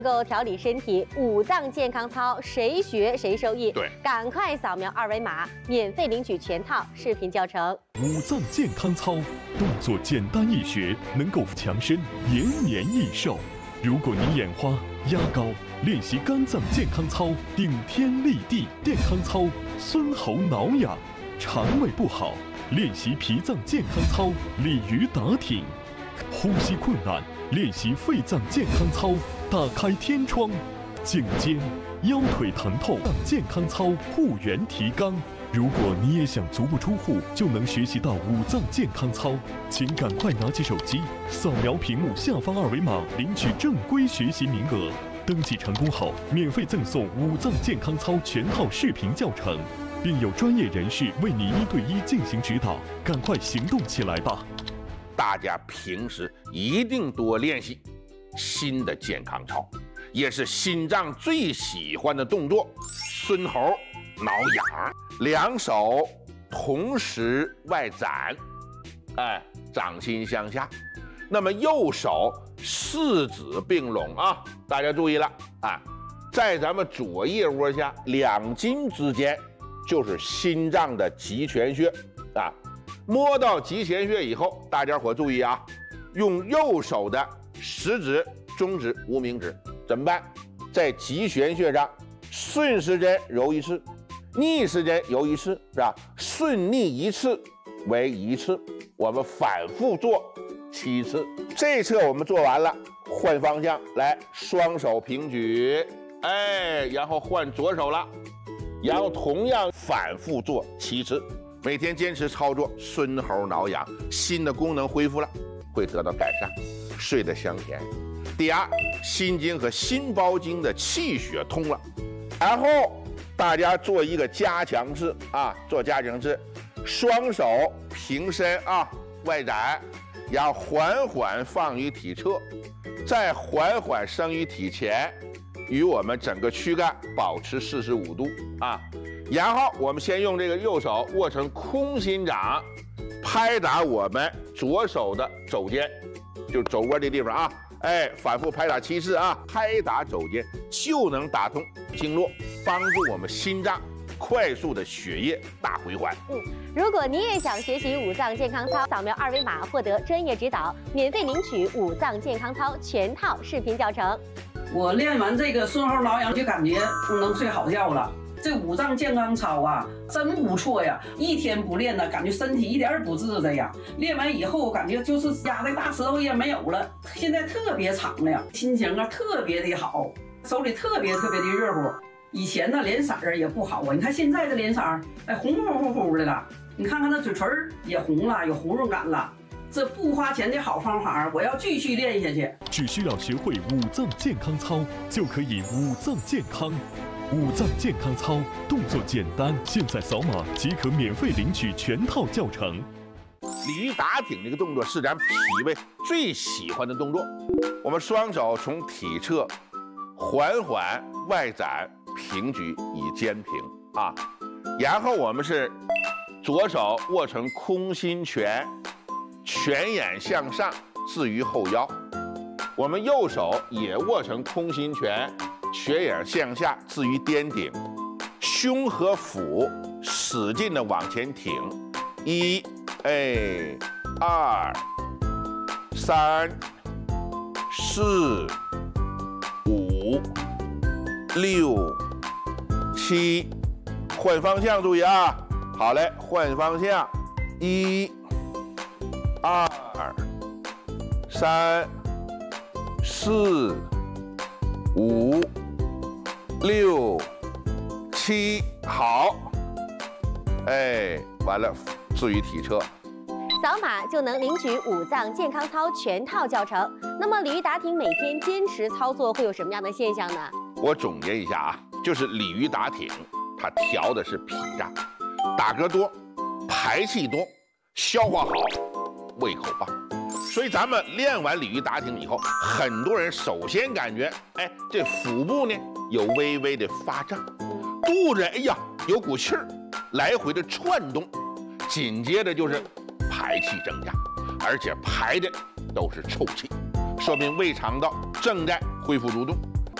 能够调理身体，五脏健康操谁学谁受益。 对， 赶快扫描二维码，免费领取全套视频教程。 五脏健康操，动作简单易学，能够强身延年益寿。如果你眼花、压高，练习肝脏健康操，顶天立地；健康操，孙喉挠痒；肠胃不好，练习脾脏健康操，鲤鱼打挺；呼吸困难，练习肺脏健康操，打开天窗；颈肩、腰腿疼痛，健康操护圆提肛。如果你也想足不出户就能学习到五脏健康操，请赶快拿起手机，扫描屏幕下方二维码，领取正规学习名额。登记成功后，免费赠送五脏健康操全套视频教程，并有专业人士为你1对1进行指导。赶快行动起来吧！ 大家平时一定多练习新的健康操，也是心脏最喜欢的动作——孙喉挠痒。两手同时外展，掌心向下。那么右手四指并拢啊，大家注意了啊，在咱们左腋窝下2筋之间就是心脏的极泉穴啊。摸到极泉穴以后，大家伙注意啊，用右手的食指、中指、无名指怎么办？在极泉穴上顺时针揉1次，逆时针揉1次，是吧？顺逆1次为1次，我们反复做7次。这侧我们做完了，换方向来，双手平举，然后换左手了，然后同样反复做7次。每天坚持操作，孙喉挠痒，心的功能恢复了，会得到改善，睡得香甜。第二，心经和心包经的气血通了，然后大家做一个加强式啊，做加强式，双手平伸啊，外展，然后缓缓放于体侧，再缓缓升于体前，与我们整个躯干保持45度啊。然后我们先用这个右手握成空心掌，拍打我们左手的肘尖，就是肘窝这地方啊，反复拍打7次啊，拍打肘尖就能打通经络，帮助我们心脏快速的血液大回环。 如果你也想学习五脏健康操，扫描二维码获得专业指导，免费领取五脏健康操全套视频教程。 我练完这个孙喉挠痒，就感觉能睡好觉了。这五脏健康操啊，真不错呀！一天不练呢，感觉身体一点儿不自在呀。练完以后，感觉就是压的大舌头也没有了，现在特别长了呀，心情啊特别的好，手里特别的热乎。以前呢脸色儿也不好啊，你看现在这脸色儿，红乎的了。你看看那嘴唇也红了，有红润感了。这不花钱的好方法，我要继续练下去。 只需要学会五脏健康操，就可以五脏健康。五脏健康操动作简单，现在扫码即可免费领取全套教程。 鲤鱼打挺这个动作是咱脾胃最喜欢的动作。我们双手从体侧缓缓外展平举以肩平啊，然后我们是左手握成空心拳，拳眼向上置于后腰，我们右手也握成空心拳，拳眼向下置于颠顶，胸和腹使劲的往前挺，1、2、3、4、5、6、7，换方向注意啊！好嘞，换方向，1、2、3、4、5、6、7，好，完了，置于体侧。 扫码就能领取五脏健康操全套教程。那么鲤鱼打挺每天坚持操作会有什么样的现象呢？ 我总结一下啊，就是鲤鱼打挺，它调的是脾脏，打嗝多，排气多，消化好，胃口棒。所以咱们练完鲤鱼打挺以后，很多人首先感觉，这腹部呢有微微的发胀，肚子有股气儿来回的窜动，紧接着就是排气增加，而且排的都是臭气，说明胃肠道正在恢复蠕动。